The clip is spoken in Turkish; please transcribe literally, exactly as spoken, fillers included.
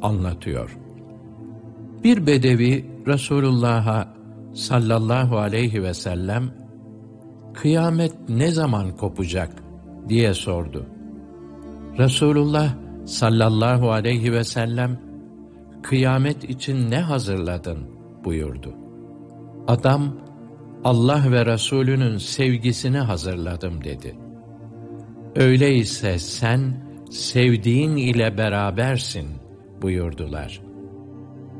anlatıyor. Bir bedevi Resulullah'a sallallahu aleyhi ve sellem kıyamet ne zaman kopacak diye sordu. Resulullah sallallahu aleyhi ve sellem kıyamet için ne hazırladın buyurdu. Adam Allah ve Resulünün sevgisini hazırladım dedi. Öyleyse sen sevdiğin ile berabersin buyurdular.